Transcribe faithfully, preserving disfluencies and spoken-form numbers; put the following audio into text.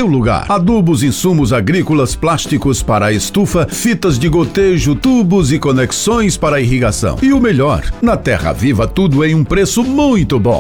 seu lugar. Adubos, insumos agrícolas, plásticos para a estufa, fitas de gotejo, tubos e conexões para a irrigação. E o melhor, na Terra Viva tudo em um preço muito bom.